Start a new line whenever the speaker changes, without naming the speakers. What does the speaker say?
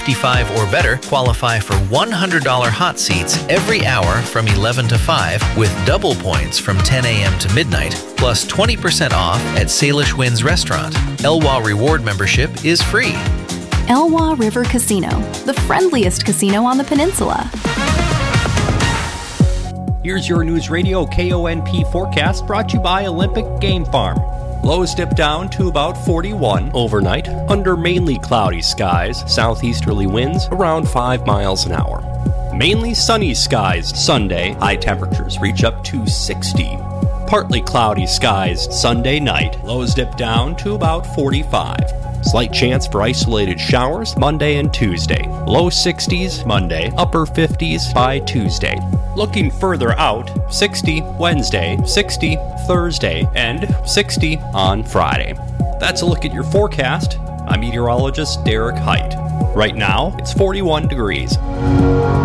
55 or better qualify for $100 hot seats every hour from 11 to 5 with double points from 10 a.m. to midnight, plus 20% off at Salish Winds Restaurant. Elwha Reward membership is free.
Elwha River Casino, the friendliest casino on the peninsula.
Here's your News Radio KONP forecast brought to you by Olympic Game Farm. Lows dip down to about 41 overnight under mainly cloudy skies, southeasterly winds around 5 miles an hour. Mainly sunny skies Sunday, high temperatures reach up to 60. Partly cloudy skies Sunday night, lows dip down to about 45. Slight chance for isolated showers Monday and Tuesday. Low 60s Monday, upper 50s by Tuesday. Looking further out, 60 Wednesday, 60 Thursday, and 60 on Friday. That's a look at your forecast. I'm meteorologist Derek Height. Right now, it's 41 degrees.